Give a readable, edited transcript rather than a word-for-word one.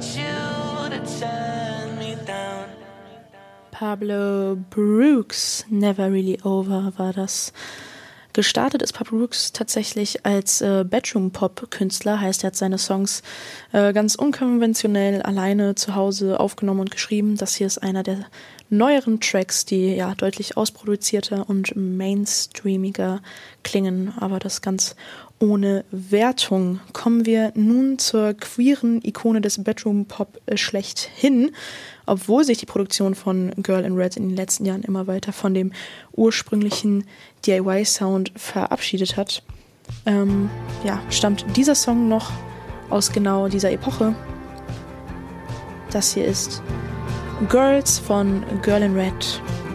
Pablo Brooks, Never Really Over war das. Gestartet ist Pablo Brooks tatsächlich als Bedroom-Pop-Künstler, heißt, er hat seine Songs ganz unkonventionell alleine zu Hause aufgenommen und geschrieben. Das hier ist einer der neueren Tracks, die ja deutlich ausproduzierter und mainstreamiger klingen, aber das ganz ohne Wertung. Kommen wir nun zur queeren Ikone des Bedroom-Pop schlechthin. Obwohl sich die Produktion von Girl in Red in den letzten Jahren immer weiter von dem ursprünglichen DIY-Sound verabschiedet hat, stammt dieser Song noch aus genau dieser Epoche. Das hier ist Girls von Girl in Red.